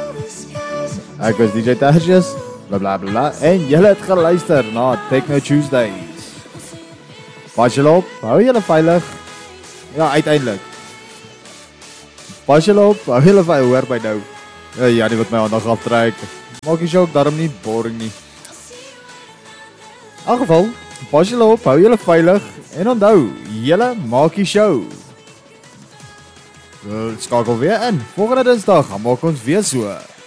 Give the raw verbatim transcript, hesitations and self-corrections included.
Ek was D J Tertius, bla bla bla, en julle het geluister na Techno Tuesdays. Pas julle op, hou julle veilig. Ja, uiteindelik. Pas julle op, hou julle veilig, hoor by nou. Ja, ja, die wat my aandag aftrek. Maak die show ook daarom nie boring nie. In elk geval, pas julle op, hou julle veilig, en onthou, julle maak die show. Skakel weer in, volgende dinsdag, gaan maak ons weer so.